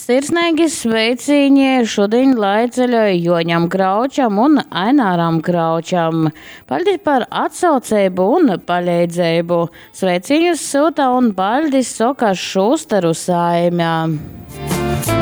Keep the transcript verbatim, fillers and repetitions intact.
Sirsnīgi sveicieni šodien laiceļoja Joņam Kraučam un Aināram Kraučam. Paldies par atsaucību un palīdzību. Sveicienus sūta un paldies soka Šusteru saimē.